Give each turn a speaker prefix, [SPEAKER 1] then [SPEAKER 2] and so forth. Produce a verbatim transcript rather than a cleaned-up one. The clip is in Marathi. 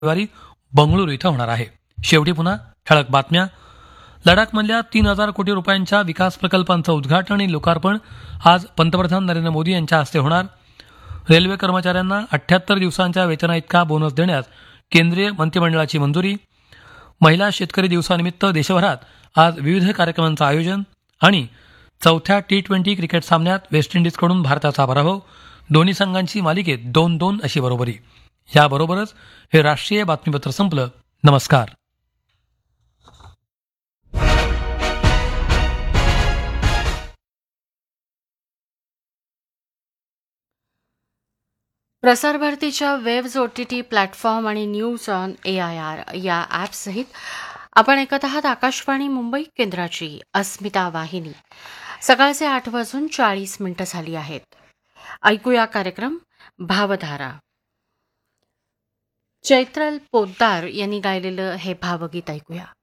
[SPEAKER 1] रविवारी बंगळुरू इथं होणार आहे. शेवटी पुन्हा ठळक बातम्या. लडाखमधल्या तीन हजार कोटी रुपयांच्या विकास प्रकल्पांचं उद्घाटन आणि लोकार्पण आज पंतप्रधान नरेंद्र मोदी यांच्या हस्ते होणार. रेल्वे कर्मचाऱ्यांना अठ्ठ्याहत्तर दिवसांच्या वेतनाइतका बोनस देण्यास केंद्रीय मंत्रिमंडळाची मंजुरी. महिला शेतकरी दिवसानिमित्त देशभरात आज विविध कार्यक्रमांचं आयोजन. आणि चौथ्या टी ट्वेंटी क्रिकेट सामन्यात वेस्ट इंडिजकडून भारताचा पराभव. दोन्ही संघांची मालिकेत दोन दोन अशी बरोबरी. याबरोबरच हे राष्ट्रीय बातमीपत्र संपलं. नमस्कार.
[SPEAKER 2] प्रसारभारतीच्या webs O T T platform आणि news on A I R या ॲपसहित आपण ऐकत आहात आकाशवाणी मुंबई केंद्राची अस्मिता वाहिनी. सकाळचे आठ वाजून चाळीस मिनिटं झाली आहेत. ऐकूया कार्यक्रम भावधारा. चैत्रल पोद्दार यांनी गायलेलं हे भावगीत ऐकूया.